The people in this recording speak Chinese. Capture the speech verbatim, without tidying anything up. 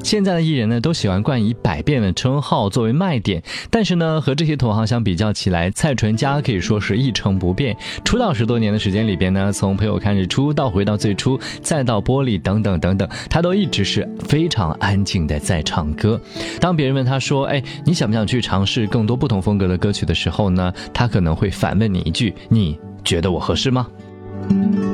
现在的艺人呢都喜欢冠以百变的称号作为卖点，但是呢和这些同行相比较起来，蔡淳佳可以说是一成不变。出道十多年的时间里边呢，从陪我看日出到回到最初，再到玻璃等等等等，他都一直是非常安静的在唱歌。当别人问他说，哎，你想不想去尝试更多不同风格的歌曲的时候呢，他可能会反问你一句，你觉得我合适吗？